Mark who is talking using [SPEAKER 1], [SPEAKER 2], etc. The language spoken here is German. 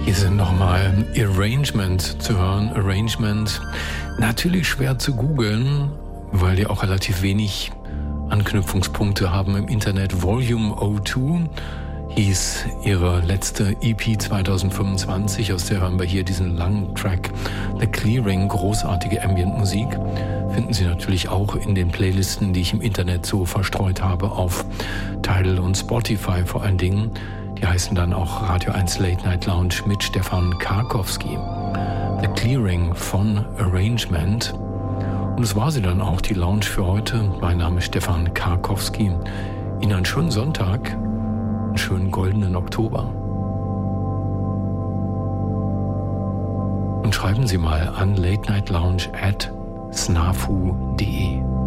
[SPEAKER 1] Hier sind nochmal Arrangement zu hören. Arrangement, natürlich schwer zu googeln, weil die auch relativ wenig Anknüpfungspunkte haben im Internet. Volume 02 hieß ihre letzte EP 2025, aus der hören wir hier diesen langen Track The Clearing, großartige Ambient-Musik. Finden Sie natürlich auch in den Playlisten, die ich im Internet so verstreut habe, auf Tidal und Spotify vor allen Dingen. Die heißen dann auch Radio 1 Late Night Lounge mit Stefan Karkowski. The Clearing von Arrangement. Und das war sie dann auch, die Lounge für heute. Mein Name ist Stefan Karkowski. Ihnen einen schönen Sonntag, einen schönen goldenen Oktober. Und schreiben Sie mal an latenightlounge@snafu.de.